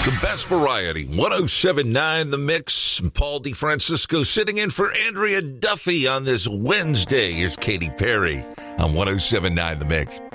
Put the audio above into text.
The best variety, 107.9 The Mix. Paul DeFrancisco sitting in for Andrea Duffy on this Wednesday. Here's Katy Perry on 107.9 The Mix.